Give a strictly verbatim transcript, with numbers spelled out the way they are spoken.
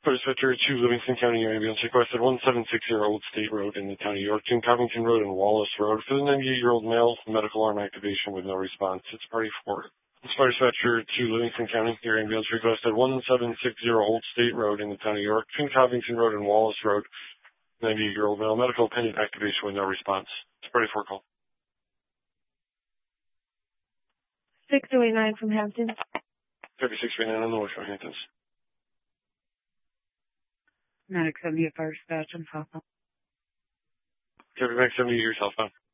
Dispatcher to Livingston County, your ambulance requested one seven six zero Old State Road in the town of Yorkton, Covington Road, and Wallace Road for the ninety-eight-year-old male, medical arm activation with no response. It's party four. Fire dispatcher to Livingston County, your ambulance requested one seven six zero Old State Road in the town of Yorkton, Covington Road, and Wallace Road, ninety-eight-year-old male, medical pending activation with no response. It's party four call. six oh eight nine from Hampton. thirty-six right now on the way from Hamptons. Medic seventy at Fire Dispatch on Southbound. Kevin Max seventy, you're southbound.